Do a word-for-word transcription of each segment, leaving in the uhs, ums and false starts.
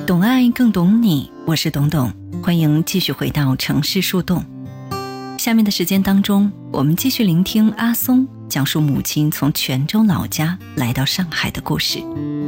懂爱更懂你，我是董董，欢迎继续回到城市树洞。下面的时间当中，我们继续聆听阿松讲述母亲从泉州老家来到上海的故事。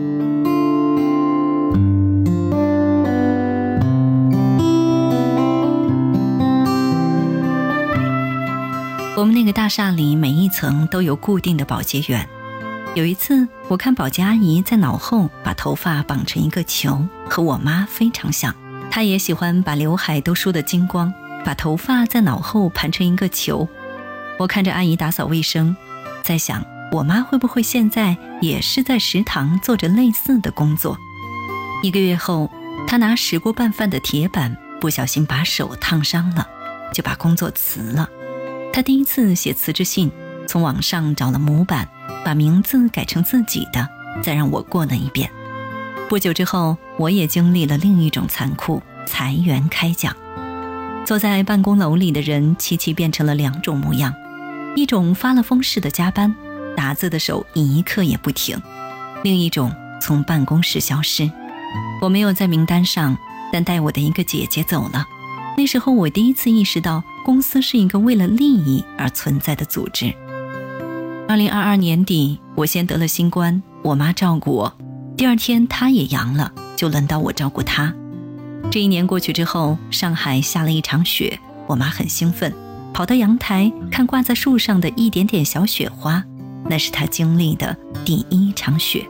我们那个大厦里每一层都有固定的保洁员。有一次我看保洁阿姨在脑后把头发绑成一个球，和我妈非常像。她也喜欢把刘海都梳得精光，把头发在脑后盘成一个球。我看着阿姨打扫卫生，在想我妈会不会现在也是在食堂做着类似的工作。一个月后，她拿石锅拌饭的铁板不小心把手烫伤了，就把工作辞了。她第一次写辞职信，从网上找了模板，把名字改成自己的，再让我过了一遍。不久之后，我也经历了另一种残酷，裁员开奖。坐在办公楼里的人齐齐变成了两种模样，一种发了疯似的加班，打字的手一刻也不停，另一种从办公室消失。我没有在名单上，但带我的一个姐姐走了。那时候我第一次意识到，公司是一个为了利益而存在的组织。二零二二年底，我先得了新冠，我妈照顾我，第二天她也阳了，就轮到我照顾她。这一年过去之后，上海下了一场雪，我妈很兴奋，跑到阳台看挂在树上的一点点小雪花，那是她经历的第一场雪。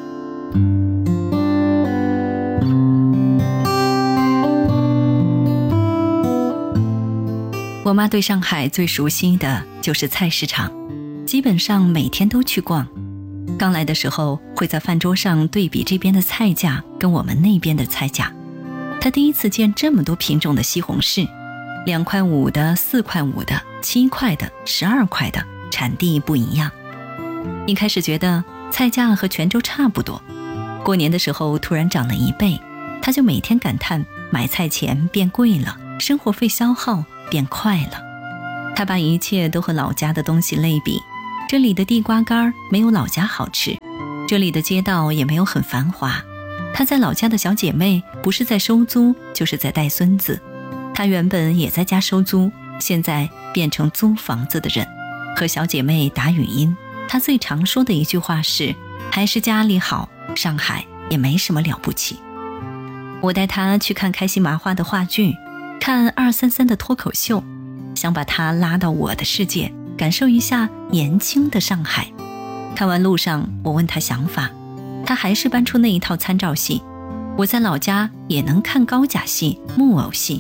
我妈对上海最熟悉的就是菜市场，基本上每天都去逛。刚来的时候会在饭桌上对比这边的菜价跟我们那边的菜价。她第一次见这么多品种的西红柿，两块五的、四块五的、七块的、十二块的，产地不一样。一开始觉得菜价和泉州差不多，过年的时候突然涨了一倍，她就每天感叹买菜钱变贵了，生活费消耗变快了。她把一切都和老家的东西类比，这里的地瓜干没有老家好吃，这里的街道也没有很繁华。她在老家的小姐妹不是在收租，就是在带孙子。她原本也在家收租，现在变成租房子的人。和小姐妹打语音，她最常说的一句话是，还是家里好，上海也没什么了不起。我带她去看开心麻花的话剧，看二三三的脱口秀，想把她拉到我的世界，感受一下年轻的上海。看完路上，我问她想法，她还是搬出那一套参照系。我在老家也能看高甲戏、木偶戏。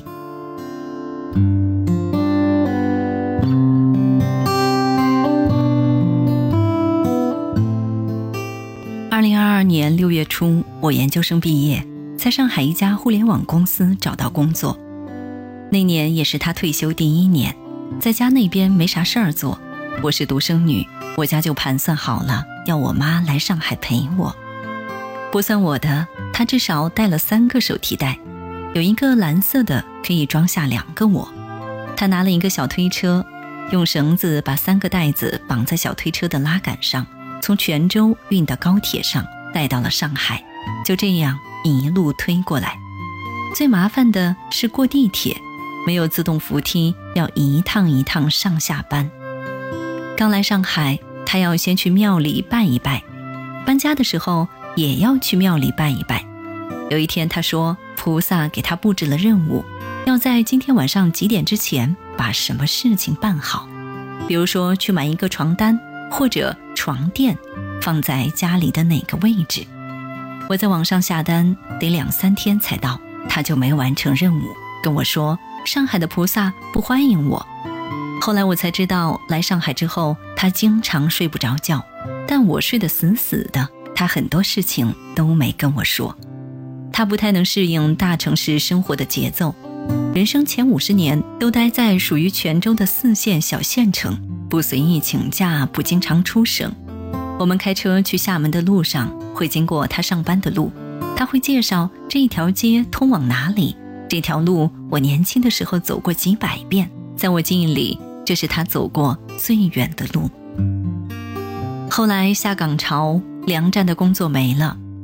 二零二二年六月初，我研究生毕业，在上海一家互联网公司找到工作。那年也是她退休第一年，在家那边没啥事儿做，我是独生女，我家就盘算好了要我妈来上海陪我。不算我的，她至少带了三个手提袋，有一个蓝色的可以装下两个我。她拿了一个小推车，用绳子把三个袋子绑在小推车的拉杆上，从泉州运到高铁上，带到了上海，就这样一路推过来。最麻烦的是过地铁，没有自动扶梯，要一趟一趟上下班。刚来上海，他要先去庙里拜一拜，搬家的时候也要去庙里拜一拜。有一天他说，菩萨给他布置了任务，要在今天晚上几点之前把什么事情办好，比如说去买一个床单，或者床垫放在家里的哪个位置。我在网上下单得两三天才到，他就没完成任务，跟我说上海的菩萨不欢迎我。后来我才知道，来上海之后他经常睡不着觉，但我睡得死死的，他很多事情都没跟我说。他不太能适应大城市生活的节奏，人生前五十年都待在属于泉州的四线小县城，不随意请假，不经常出省。我们开车去厦门的路上会经过他上班的路，他会介绍这一条街通往哪里，这条路我年轻的时候走过几百遍，在我记忆里这是他走过最远的路。后来下岗潮，粮站的工作没了，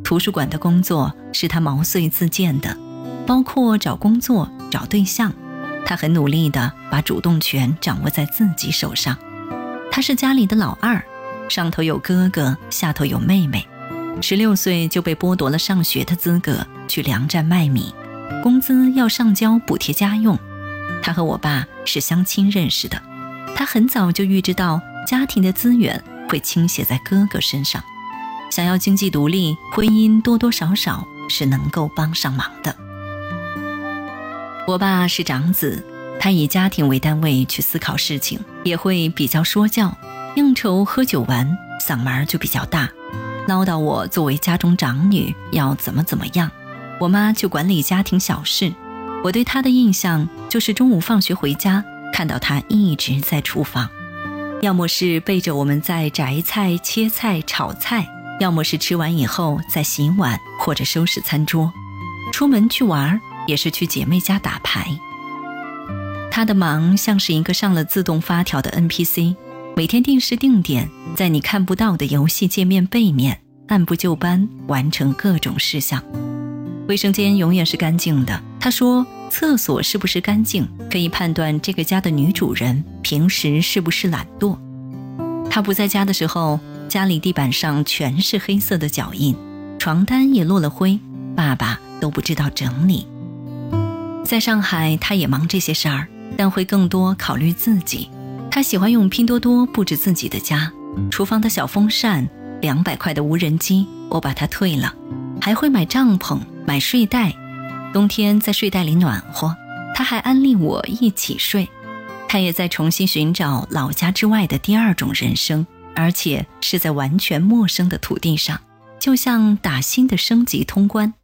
图书馆的工作是他毛遂自荐的，包括找工作、找对象，他很努力地把主动权掌握在自己手上。他是家里的老二，上头有哥哥，下头有妹妹。十六岁就被剥夺了上学的资格，去粮站卖米，工资要上交补贴家用。他和我爸是相亲认识的，他很早就预知到家庭的资源会倾斜在哥哥身上，想要经济独立，婚姻多多少少是能够帮上忙的。我爸是长子，他以家庭为单位去思考事情，也会比较说教，应酬喝酒玩，嗓门就比较大，唠叨我作为家中长女要怎么怎么样。我妈就管理家庭小事，我对她的印象就是中午放学回家，看到她一直在厨房，要么是背着我们在摘菜、切菜、炒菜，要么是吃完以后在洗碗或者收拾餐桌。出门去玩也是去姐妹家打牌。她的忙像是一个上了自动发条的 N P C， 每天定时定点，在你看不到的游戏界面背面按部就班完成各种事项。卫生间永远是干净的，她说厕所是不是干净可以判断这个家的女主人平时是不是懒惰。她不在家的时候，家里地板上全是黑色的脚印，床单也落了灰，爸爸都不知道整理。在上海她也忙这些事儿，但会更多考虑自己。她喜欢用拼多多布置自己的家，厨房的小风扇，两百块的无人机我把它退了，还会买帐篷，买睡袋，冬天在睡袋里暖和。她还安利我一起睡。她也在重新寻找老家之外的第二种人生，而且是在完全陌生的土地上，就像打新的升级通关。